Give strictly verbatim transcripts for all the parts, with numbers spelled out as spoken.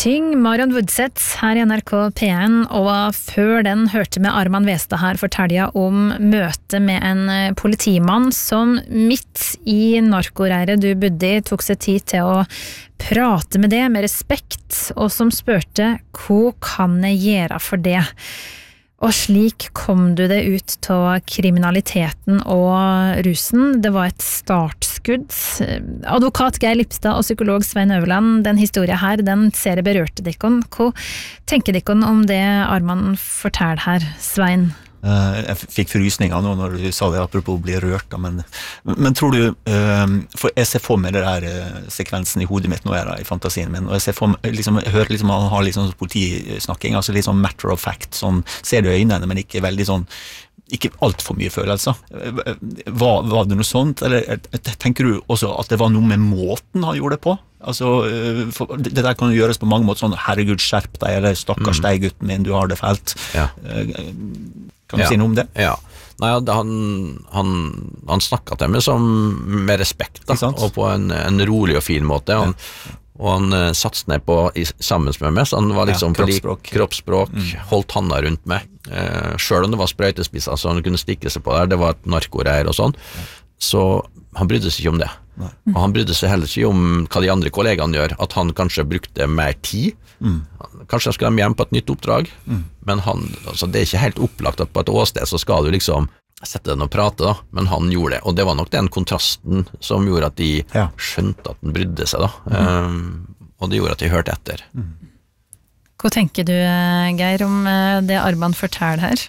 Pershing, Marion Woodseth her I N R K P en, og før den hørte med Arman Westad her fortelle om møte med en politimann som midt I narkoreiret du bodde I tok seg tid til å prate med det med respekt, og som spurte hva kan jeg gjøre for det? Og slik kom du det ut til kriminaliteten og rusen. Det var et startskudd. Advokat Geir Lipstad og psykolog Svein Øverland, den historien her, den ser jeg berørte dikkon. Hva tenker dikkon om det Arman forteller her, Svein? Uh, jeg fikk frysninger nå når du sa det, apropos bli rørt da, men, men tror du uh, for jeg ser for meg det der uh, sekvensen I hodet mitt nå er da, I fantasien min, og jeg ser for meg, liksom, jeg hører liksom han har liksom politisnakking, altså litt sånn matter of fact, sånn ser du øynene, men ikke veldig sånn ikke alt for mye følelser. Var, var det noe sånt, eller tenker du også at det var noe med måten han gjorde det på? Altså, for, det der kan jo gjøres på mange måter sånn, herregud, skjerp deg, eller stakkars deg, gutten min, du har det fælt. Ja. Kan du ja. Si noe om det? Ja. Nei, han, han, han snakket til meg som, med respekt, da, og på en, en rolig og fin måte. Han, ja. Og han uh, satt ned på I, sammen med meg, så han var liksom ja, kroppsspråk, på kroppsspråk mm. holdt handa rundt meg, uh, selv om det var sprøytespisser, så han kunne stikke seg på der, det var et narkoreir og sånn, ja. Så han brydde seg ikke om det. Nei. Og han brydde seg heller ikke om hva de andre kollegene gjør, at han kanskje brukte mer tid, mm. kanskje han skulle hjem på et nytt oppdrag, mm. men han, altså, det er ikke helt opplagt at på et åsted så skal du liksom sette den og prate da, men han gjorde det, og det var nok den kontrasten som gjorde at de ja. Skjønte at den brydde seg da, mm. um, og det gjorde at de hørte etter. Mm. Hva tenker du, Geir, om det Arman forteller her?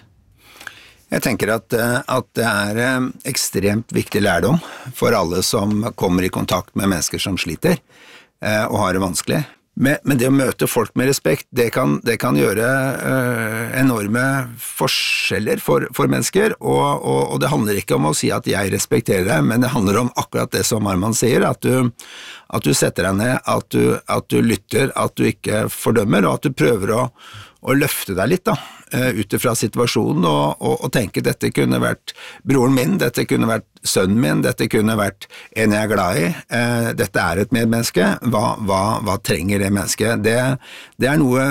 Jeg tenker at, at det er ekstremt viktig lærdom for alle som kommer I kontakt med mennesker som sliter og har det vanskelig. Men, men det å møte folk med respekt, det kan, det kan gjøre uh, enorme forskjeller for, for mennesker, og, og, og det handler ikke om å si at jeg respekterer deg, men det handler om akkurat det som Arman sier, at du, at du setter deg ned, at du, at du lytter, at du ikke fordømmer, og at du prøver å, å løfte deg litt da, uh, utifra situasjonen, og, og, og tenke dette kunne vært broren min, dette kunne vært sønnen min, dette kunne vært en jeg er glad I, uh, dette er et medmenneske, hva, hva, hva trenger det mennesket? Det, det er noe,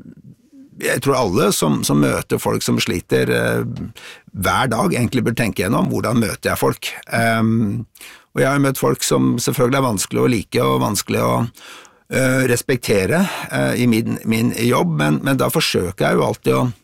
jeg tror alle som, som møter folk som sliter uh, hver dag egentlig bør tenke gjennom, hvordan møter jeg folk? Um, og jeg har møtt folk som selvfølgelig er vanskelig å like, og vanskelig å Uh, respektere uh, I min, min jobb, men, men da forsøker jeg jo alltid å,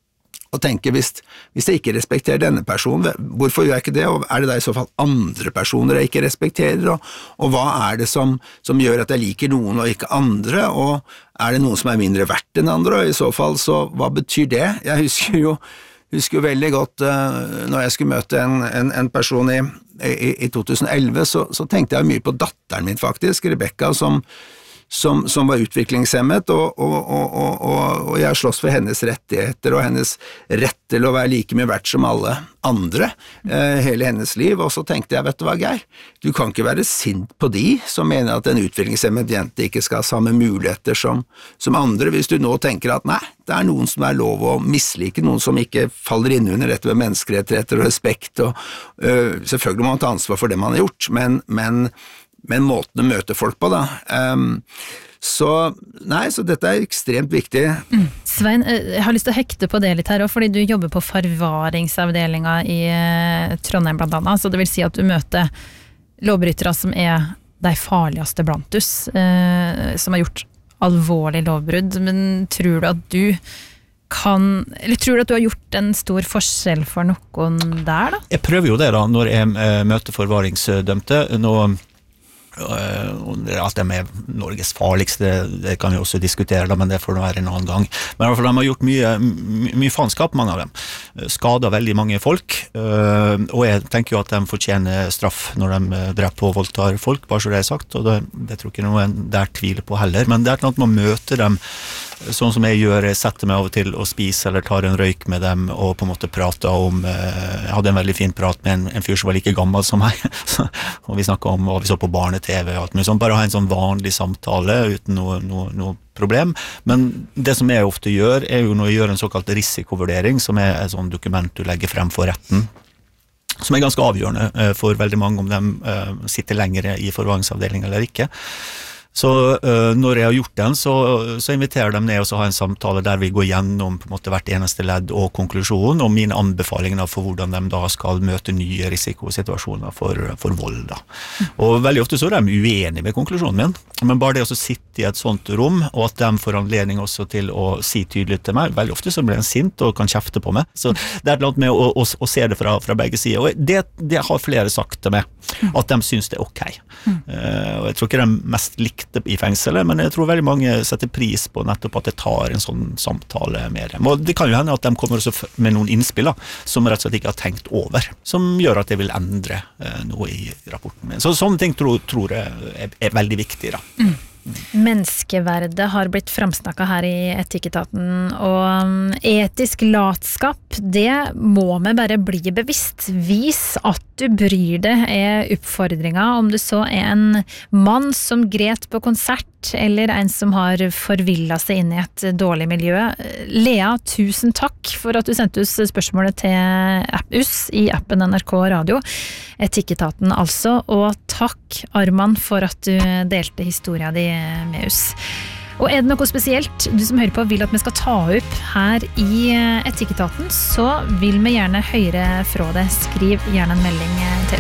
å tenke, hvis, hvis jeg ikke respekterer denne personen, hvorfor gjør jeg ikke det, og er det da I så fall andre personer jeg ikke respekterer, og, og hva er det som, som gjør at jeg liker noen og ikke andre, og er det noen som er mindre verdt enn andre, og I så fall, så hva betyr det? Jeg husker jo, husker jo veldig godt, uh, når jeg skulle møte en, en, en person I, i, i to tusen elleve, så, så tenkte jeg mye på datteren min faktisk, Rebecca, som Som, som var utviklingshemmet, og, og, og, og, og jeg slåss for hennes rettigheter, og hennes rett til å være like mye verdt som alle andre, eh, hele hennes liv, og så tenkte jeg, vet du hva, Geir, du kan ikke være sint på de som mener at en utviklingshemmet jente ikke skal ha samme muligheter som, som andre, hvis du nå tenker at nei, det er noen som er lov å mislike, noen som ikke faller inn under dette med menneskerettigheter og respekt, og øh, selvfølgelig må man ta ansvar for det man har gjort, men, men men måten å møte folk på da. Um, så, nei, så dette er ekstremt viktig. Mm. Svein, jeg har lyst til å hekte på det litt her også, fordi du jobber på forvaringsavdelingen I Trondheim blant annet, så det vil si at du møter lovbrytere som er de farligste blant oss, eh, som har gjort alvorlig lovbrudd, men tror du at du kan, eller tror du at du har gjort en stor forskjell for noen der da? Jeg prøver jo det da, når jeg eh, møter forvaringsdømte, nå at de er Norges farligste, det kan vi også diskutere da, men det får det være en annen gang, men I hvert fall de har gjort mye, my, mye faenskap, mange av dem skadet veldig mange folk, og jeg tenker jo at de fortjener straff når de dreper og voldtar folk, bare så det er sagt, og det, det tror ikke noen der tviler på heller, men det er noe at man møter dem sånn som jeg gjør, jeg setter meg av og til og spiser eller tar en røyk med dem og på en måte prater om, jeg hadde en veldig fin prat med en, en fyr som var like gammel som meg, og vi snakket om, og vi så på barne-tv og alt, men sånn, bare ha en sånn vanlig samtale uten noe, noe, noe problem, men det som jeg ofte gjør, er jo når jeg gjør en såkalt risikovurdering, som er et sånn dokument du legger frem for retten, som er ganske avgjørende for veldig mange om de sitter lengre I forvaringsavdeling eller ikke, Så uh, når jeg har gjort den, så, så inviterer de ned og så har en samtale der vi går gjennom på en måte hvert eneste ledd og konklusjon, og mine anbefalinger for hvordan de da skal møte nye risikosituasjoner for, for vold. Da. Og veldig ofte så er de uenige med konklusjonen min, men bare det å sitte i et sånt rom, og at de får anledning også til å si tydelig til meg, veldig ofte så blir de sint og kan kjefte på meg. Så det er noe med å, å, å se det fra, fra begge sider, og det, det har flere sagt til meg, at de synes det er ok. Mm. Uh, og jeg tror ikke de mest likte i fengselet, men jeg tror veldig mange setter pris på nettopp at jeg tar en sånn samtale med dem. Og det kan jo hende at de kommer også med noen innspill da, som rett og slett ikke har tenkt over, som gjør at jeg vil endre uh, noe i rapporten min. Så sånne ting tror, tror jeg er, er veldig viktig da. Mm. Menneskeverdet har blitt framsnakket her i Etikketaten, og etisk latskap, det må vi bare bli bevisst. Vis at du bryr deg er oppfordringa, om du så er en mann som gret på konsert, eller en som har forvillet seg inn i et dårlig miljø. Lea, tusen takk for at du sendte oss spørsmålet til oss i appen N R K Radio. Etikketaten altså, og takk Arman for at du delte historien din med oss. Og er det noe spesielt du som hører på vil at vi skal ta opp her i Etikketaten, så vil vi gjerne høre fra deg. Skriv gjerne en melding til